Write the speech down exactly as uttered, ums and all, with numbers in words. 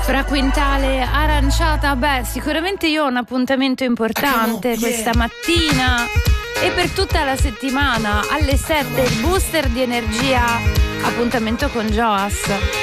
Fra Quintale Aranciata, beh, sicuramente io ho un appuntamento importante questa mattina e per tutta la settimana alle sette il booster di energia, appuntamento con Joas.